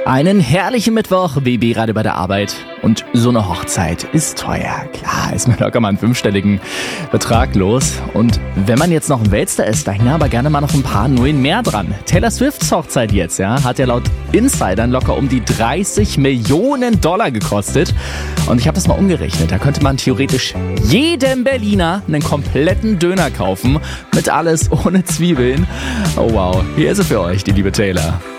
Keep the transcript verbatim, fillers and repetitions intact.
Einen herrlichen Mittwoch, B B gerade bei der Arbeit. Und so eine Hochzeit ist teuer. Klar, ist man locker mal einen fünfstelligen Betrag los. Und wenn man jetzt noch ein Weltstar ist, da hängen aber gerne mal noch ein paar Nullen mehr dran. Taylor Swifts Hochzeit jetzt, ja, hat ja laut Insidern locker um die dreißig Millionen Dollar gekostet. Und ich habe das mal umgerechnet. Da könnte man theoretisch jedem Berliner einen kompletten Döner kaufen. Mit alles ohne Zwiebeln. Oh wow, hier ist sie für euch, die liebe Taylor.